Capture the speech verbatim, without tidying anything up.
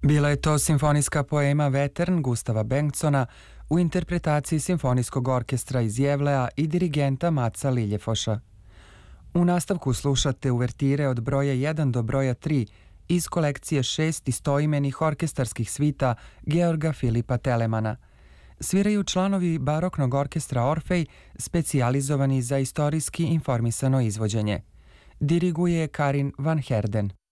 Bila je to simfonijska poema Vetern Gustava Bengtsona u interpretaciji Simfonijskog orkestra iz Gävlea i dirigenta Matsa Liljefoša. U nastavku slušate uvertire od broja jedan do broja tri iz kolekcije šest istoimenih orkestarskih svita Georga Filipa Telemana. Sviraju članovi baroknog orkestra Orfej, specijalizovani za istorijski informisano izvođenje. Diriguje Karin van Herden.